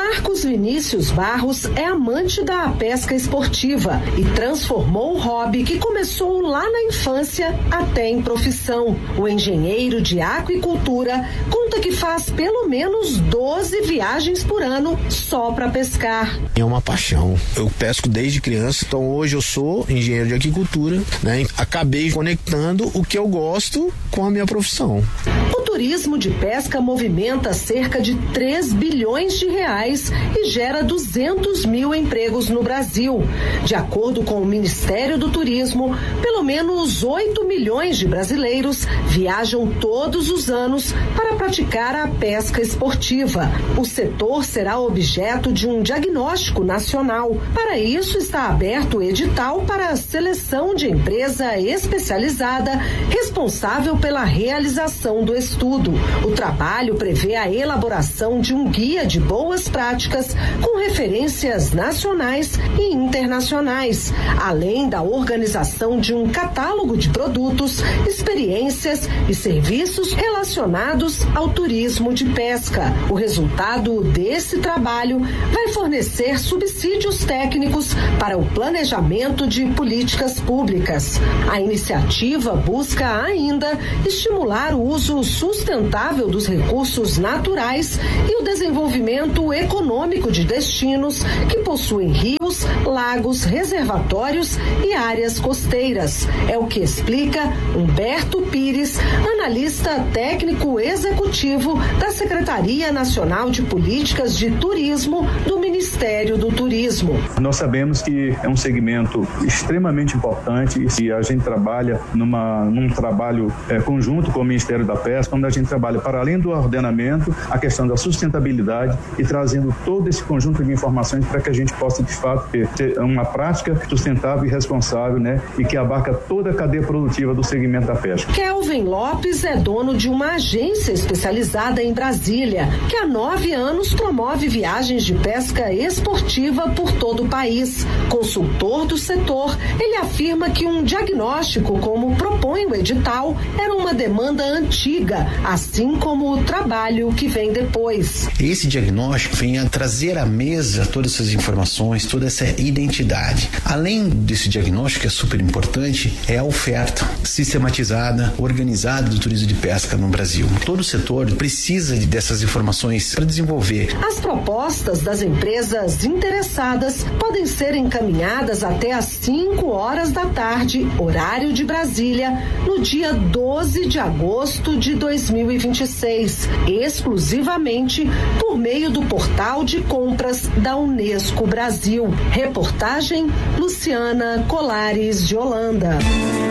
S1: Marcos Vinícius Barros é amante da pesca esportiva e transformou o hobby que começou lá na infância até em profissão. O engenheiro de aquicultura conta que faz pelo menos doze viagens por ano só para pescar.
S5: É uma paixão. Eu pesco desde criança, então hoje eu sou engenheiro de aquicultura, né? Acabei conectando o que eu gosto com a minha profissão.
S1: O turismo de pesca movimenta cerca de três bilhões de reais e gera duzentos mil empregos no Brasil. De acordo com o Ministério do Turismo, pelo menos oito milhões de brasileiros viajam todos os anos para praticar a pesca esportiva. O setor será objeto de um diagnóstico nacional. Para isso, está aberto o edital para a seleção de empresa especializada responsável pela realização do estudo. O trabalho prevê a elaboração de um guia de boas práticas com referências nacionais e internacionais, além da organização de um catálogo de produtos, experiências e serviços relacionados ao turismo de pesca. O resultado desse trabalho vai fornecer subsídios técnicos para o planejamento de políticas públicas. A iniciativa busca ainda estimular o uso sustentável dos recursos naturais e o desenvolvimento econômico de destinos que possuem rios, lagos, reservatórios e áreas costeiras. É o que explica Humberto Pires, analista técnico executivo da Secretaria Nacional de Políticas de Turismo do Ministério do Turismo.
S8: Nós sabemos que é um segmento extremamente importante e a gente trabalha numa, num trabalho é, conjunto com o Ministério da Pesca, onde a gente trabalha para além do ordenamento, a questão da sustentabilidade e trazendo todo esse conjunto de informações para que a gente possa, de fato, ter uma prática sustentável e responsável, né, e que abarca toda a cadeia produtiva do segmento da pesca.
S1: Kelvin Lopes é dono de uma agência especializada em Brasília, que há nove anos promove viagens de pesca esportiva por todo o país. Consultor do setor, ele afirma que um diagnóstico, como propõe o edital, era uma demanda antiga, assim como o trabalho que vem depois.
S9: Esse diagnóstico vem a trazer à mesa todas essas informações, toda essa identidade. Além desse diagnóstico, que é super importante, é a oferta sistematizada, organizada do turismo de pesca no Brasil. Todo o setor precisa dessas informações para desenvolver.
S1: As propostas das empresas interessadas podem ser encaminhadas até às cinco horas da tarde, horário de Brasília, no dia doze de agosto de dois mil e vinte e seis, exclusivamente por meio do portal de compras da Unesco Brasil. Reportagem Luciana Colares de Holanda.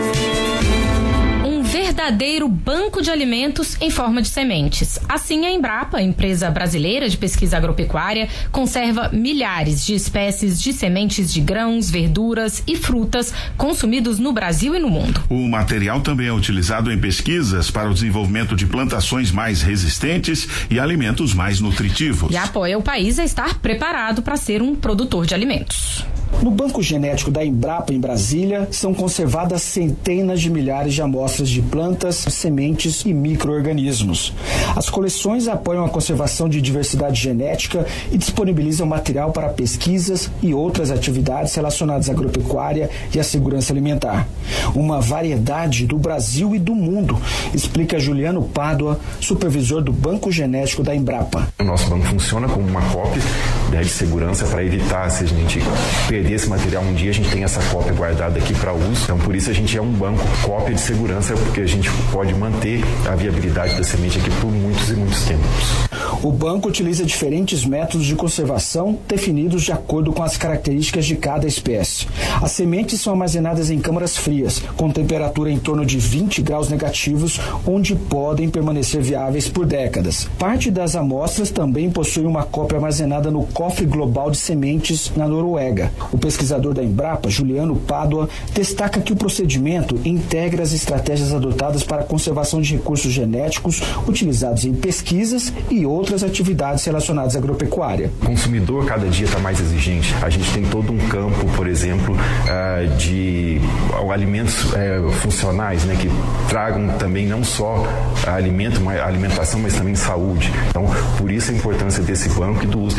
S23: Verdadeiro banco de alimentos em forma de sementes. Assim, a Embrapa, empresa brasileira de pesquisa agropecuária, conserva milhares de espécies de sementes de grãos, verduras e frutas consumidos no Brasil e no mundo.
S22: O material também é utilizado em pesquisas para o desenvolvimento de plantações mais resistentes e alimentos mais nutritivos.
S23: E apoia o país a estar preparado para ser um produtor de alimentos.
S10: No Banco Genético da Embrapa, em Brasília, são conservadas centenas de milhares de amostras de plantas, sementes e micro-organismos. As coleções apoiam a conservação de diversidade genética e disponibilizam material para pesquisas e outras atividades relacionadas à agropecuária e à segurança alimentar. Uma variedade do Brasil e do mundo, explica Juliano Pádua, supervisor do Banco Genético da Embrapa.
S11: O nosso banco funciona como uma cópia, né, de segurança para evitar, se a gente perder esse material um dia, a gente tem essa cópia guardada aqui para uso. Então, por isso a gente é um banco cópia de segurança, porque a gente pode manter a viabilidade da semente aqui por muitos e muitos tempos.
S10: O banco utiliza diferentes métodos de conservação definidos de acordo com as características de cada espécie. As sementes são armazenadas em câmaras frias, com temperatura em torno de vinte graus negativos, onde podem permanecer viáveis por décadas. Parte das amostras também possui uma cópia armazenada no Cofre Global de Sementes na Noruega. O pesquisador da Embrapa, Juliano Pádua, destaca que o procedimento integra as estratégias adotadas para a conservação de recursos genéticos utilizados em pesquisas e outras atividades relacionadas à agropecuária.
S11: O consumidor cada dia está mais exigente. A gente tem todo um campo, por exemplo, de alimentos funcionais, né, que tragam também não só alimento, alimentação, mas também saúde. Então, por isso a importância desse banco e do uso desse material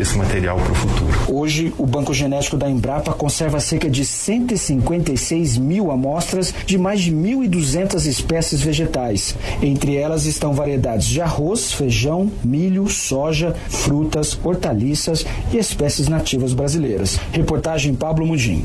S11: material para o futuro.
S10: Hoje, o Banco Genético da Embrapa conserva cerca de cento e cinquenta e seis mil amostras de mais de mil e duzentas espécies vegetais. Entre elas estão variedades de arroz, feijão, milho, soja, frutas, hortaliças e espécies nativas brasileiras. Reportagem Pablo Mudim.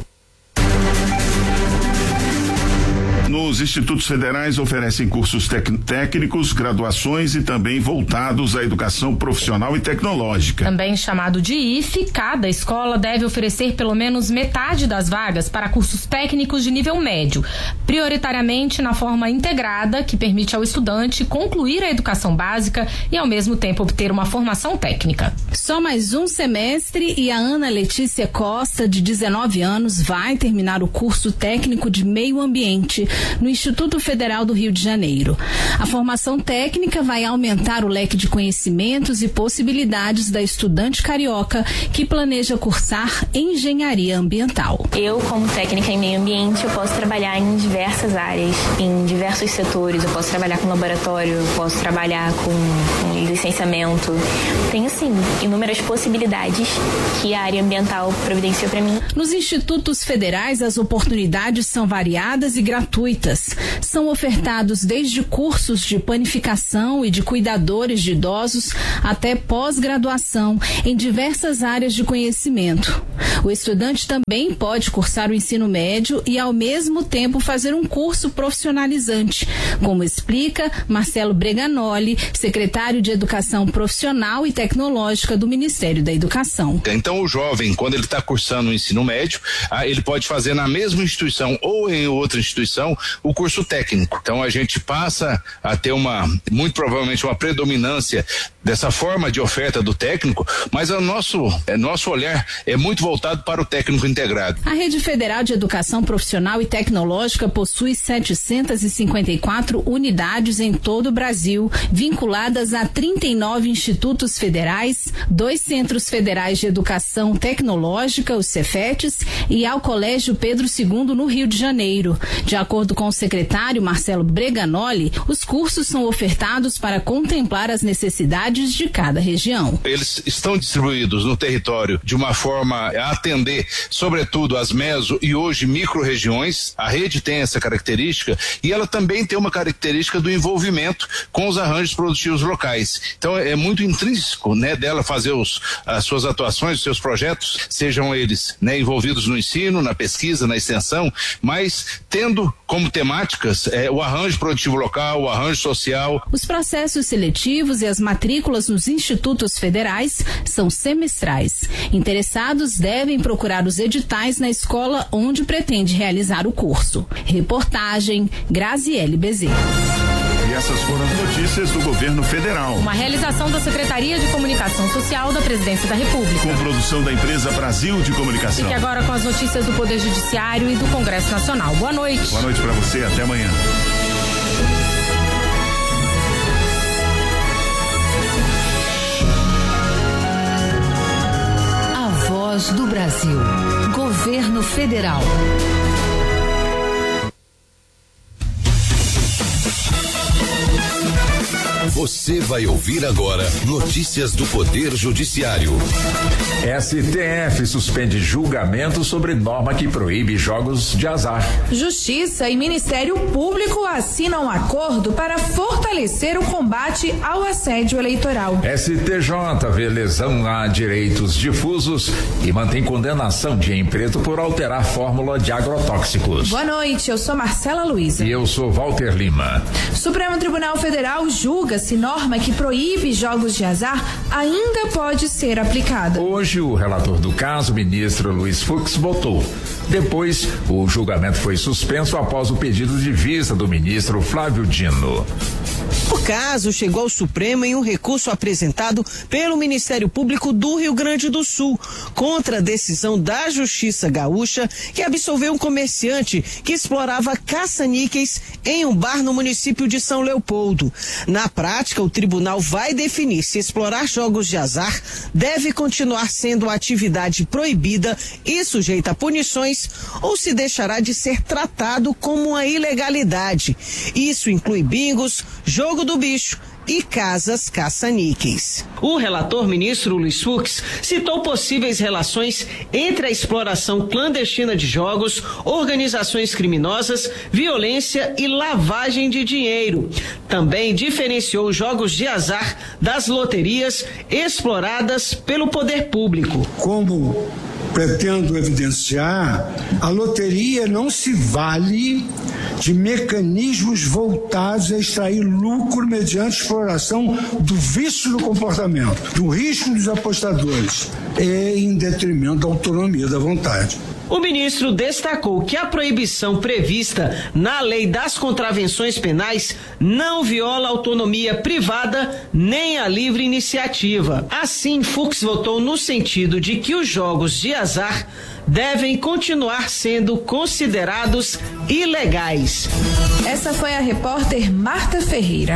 S22: Os institutos federais oferecem cursos tec- técnicos, graduações e também voltados à educação profissional e tecnológica.
S23: Também chamado de I F, cada escola deve oferecer pelo menos metade das vagas para cursos técnicos de nível médio, prioritariamente na forma integrada, que permite ao estudante concluir a educação básica e, ao mesmo tempo, obter uma formação técnica.
S2: Só mais um semestre e a Ana Letícia Costa, de dezenove anos, vai terminar o curso técnico de meio ambiente no Instituto Federal do Rio de Janeiro. A formação técnica vai aumentar o leque de conhecimentos e possibilidades da estudante carioca que planeja cursar engenharia ambiental.
S4: Eu, como técnica em meio ambiente, eu posso trabalhar em diversas áreas, em diversos setores. Eu posso trabalhar com laboratório, eu posso trabalhar com, com licenciamento. Tem, assim, inúmeras possibilidades que a área ambiental providencia para mim.
S2: Nos institutos federais, as oportunidades são variadas e gratuitas. São ofertados desde cursos de panificação e de cuidadores de idosos até pós-graduação em diversas áreas de conhecimento. O estudante também pode cursar o ensino médio e, ao mesmo tempo, fazer um curso profissionalizante, como explica Marcelo Breganoli, secretário de Educação Profissional e Tecnológica do Ministério da Educação.
S12: Então, o jovem, quando ele está cursando o ensino médio, ele pode fazer na mesma instituição ou em outra instituição o curso técnico. Então a gente passa a ter uma, muito provavelmente uma predominância dessa forma de oferta do técnico, mas o nosso, é, nosso olhar é muito voltado para o técnico integrado.
S2: A Rede Federal de Educação Profissional e Tecnológica possui setecentas e cinquenta e quatro unidades em todo o Brasil, vinculadas a trinta e nove institutos federais, dois Centros Federais de Educação Tecnológica, os Cefetes, e ao Colégio Pedro segundo no Rio de Janeiro. De acordo com o secretário Marcelo Breganoli, os cursos são ofertados para contemplar as necessidades de cada região.
S12: Eles estão distribuídos no território de uma forma a atender, sobretudo, as meso e hoje micro-regiões. A rede tem essa característica e ela também tem uma característica do envolvimento com os arranjos produtivos locais. Então é muito intrínseco, né, dela fazer os, as suas atuações, os seus projetos, sejam eles, né, envolvidos no ensino, na pesquisa, na extensão, mas tendo como temáticas é, o arranjo produtivo local, o arranjo social.
S2: Os processos seletivos e as matrículas nos institutos federais são semestrais. Interessados devem procurar os editais na escola onde pretende realizar o curso. Reportagem Graziele Bezerra.
S22: E essas foram as notícias do governo federal.
S23: Uma realização da Secretaria de Comunicação Social da Presidência da República.
S22: Com produção da empresa Brasil de Comunicação.
S23: Fique agora com as notícias do Poder Judiciário e do Congresso Nacional. Boa noite.
S22: Boa noite para você, até amanhã.
S14: A Voz do Brasil. Governo Federal.
S15: Você vai ouvir agora notícias do Poder Judiciário.
S16: S T F suspende julgamento sobre norma que proíbe jogos de azar.
S17: Justiça e Ministério Público assinam um acordo para fortalecer o combate ao assédio eleitoral.
S16: S T J vê lesão a direitos difusos e mantém condenação de empresa por alterar fórmula de agrotóxicos.
S17: Boa noite, eu sou Marcela Luiza.
S16: E eu sou Walter Lima.
S17: Supremo Tribunal Federal julga se norma que proíbe jogos de azar ainda pode ser aplicada.
S16: Hoje, o relator do caso, ministro Luiz Fux, votou. Depois, o julgamento foi suspenso após o pedido de vista do ministro Flávio Dino.
S28: O caso chegou ao Supremo em um recurso apresentado pelo Ministério Público do Rio Grande do Sul contra a decisão da Justiça Gaúcha que absolveu um comerciante que explorava caça-níqueis em um bar no município de São Leopoldo. Na prática, o tribunal vai definir se explorar jogos de azar deve continuar sendo atividade proibida e sujeita a punições ou se deixará de ser tratado como uma ilegalidade. Isso inclui bingos, jogo do bicho e casas caça-níqueis. O relator ministro Luiz Fux citou possíveis relações entre a exploração clandestina de jogos, organizações criminosas, violência e lavagem de dinheiro. Também diferenciou os jogos de azar das loterias exploradas pelo poder público.
S13: Como pretendo evidenciar, a loteria não se vale de mecanismos voltados a extrair lucro mediante exploração do vício do comportamento, do risco dos apostadores e em detrimento da autonomia da vontade.
S28: O ministro destacou que a proibição prevista na lei das contravenções penais não viola a autonomia privada nem a livre iniciativa. Assim, Fux votou no sentido de que os jogos de azar devem continuar sendo considerados ilegais.
S17: Essa foi a repórter Marta Ferreira.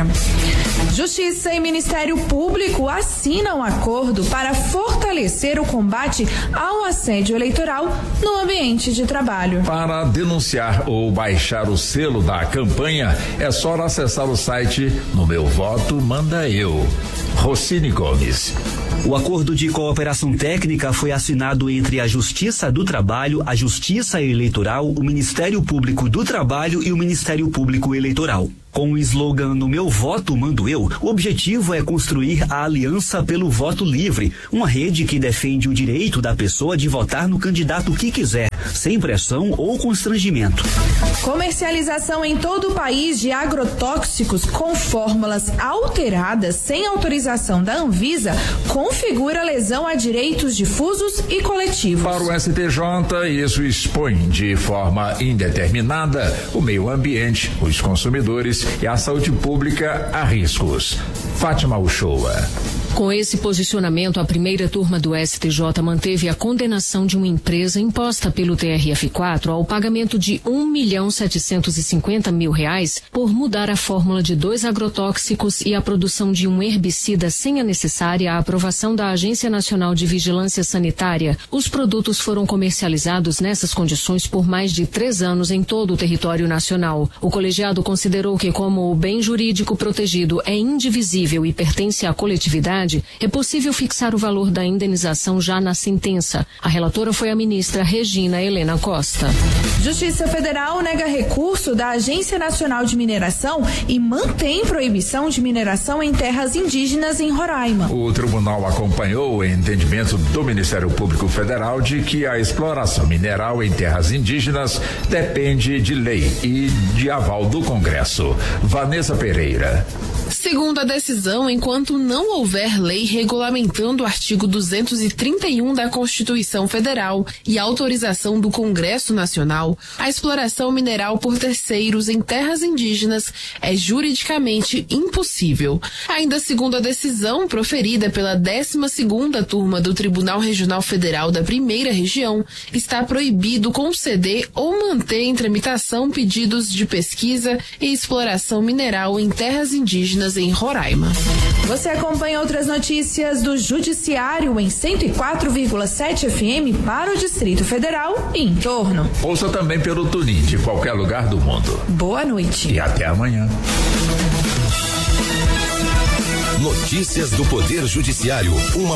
S17: Justiça e Ministério Público assinam acordo para fortalecer o combate ao assédio eleitoral no ambiente de trabalho.
S16: Para denunciar ou baixar o selo da campanha, é só acessar o site No Meu Voto Manda Eu. Rossini Gomes.
S18: O acordo de cooperação técnica foi assinado entre a Justiça do Trabalho, a Justiça Eleitoral, o Ministério Público do Trabalho e o Ministério Público Eleitoral. Com o slogan No Meu Voto Mando Eu, o objetivo é construir a Aliança pelo Voto Livre, uma rede que defende o direito da pessoa de votar no candidato que quiser, sem pressão ou constrangimento.
S17: Comercialização em todo o país de agrotóxicos com fórmulas alteradas sem autorização da Anvisa configura lesão a direitos difusos e coletivos.
S16: Para o S T J, isso expõe de forma indeterminada o meio ambiente, os consumidores e a saúde pública a riscos. Fátima Uchoa.
S19: Com esse posicionamento, a primeira turma do S T J manteve a condenação de uma empresa imposta pelo T R F quatro ao pagamento de um milhão setecentos e cinquenta mil reais por mudar a fórmula de dois agrotóxicos e a produção de um herbicida sem a necessária aprovação da Agência Nacional de Vigilância Sanitária. Os produtos foram comercializados nessas condições por mais de três anos em todo o território nacional. O colegiado considerou que, como o bem jurídico protegido é indivisível e pertence à coletividade, é possível fixar o valor da indenização já na sentença. A relatora foi a ministra Regina Helena Costa.
S17: Justiça Federal nega recurso da Agência Nacional de Mineração e mantém proibição de mineração em terras indígenas em Roraima.
S16: O tribunal acompanhou o entendimento do Ministério Público Federal de que a exploração mineral em terras indígenas depende de lei e de aval do Congresso. Vanessa Pereira.
S20: Segundo a decisão, enquanto não houver lei regulamentando o artigo duzentos e trinta e um da Constituição Federal e autorização do Congresso Nacional, a exploração mineral por terceiros em terras indígenas é juridicamente impossível. Ainda segundo a decisão proferida pela décima segunda turma do Tribunal Regional Federal da Primeira Região, está proibido conceder ou manter em tramitação pedidos de pesquisa e exploração mineral em terras indígenas em Roraima.
S17: Você acompanha outras notícias do Judiciário em cento e quatro vírgula sete F M para o Distrito Federal e em torno.
S16: Ouça também pelo Tunin de qualquer lugar do mundo.
S17: Boa noite.
S16: E até amanhã.
S15: Notícias do Poder Judiciário. Uma